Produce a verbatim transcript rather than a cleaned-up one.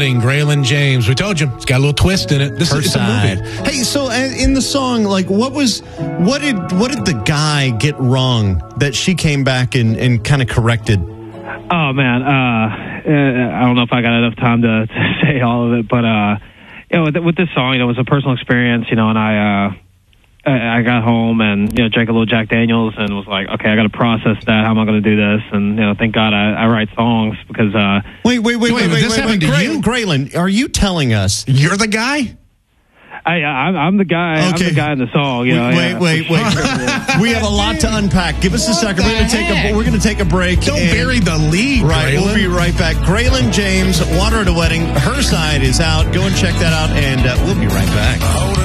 Wedding, Graylin James. We told you, it's got a little twist in it. This Her is it's side. a movie. Hey, so uh, in the song, like, what was, what did, what did the guy get wrong that she came back and, and kind of corrected? Oh man, uh, I don't know if I got enough time to, to say all of it, but uh, you know, with, with this song, you know, it was a personal experience, you know, and I, uh, I, I got home and, you know, drank a little Jack Daniels and was like, okay, I got to process that. How am I going to do this? And, you know, thank God I, I write songs because, uh, wait, wait, wait, wait, wait, this wait, happened wait, to Gray- you? Graylin, are you telling us You're the guy? I, I'm, I'm the guy. Okay. I'm the guy in the song. You know, wait, yeah. wait, wait, wait. We have a lot to unpack. Give us a What second. We're the going to take a heck? we're going to take a break. Don't and- bury the lead, Right, Graylin. we'll be right back. Graylin James, Water at a Wedding. Her side is out. Go and check that out, and uh, we'll be right back.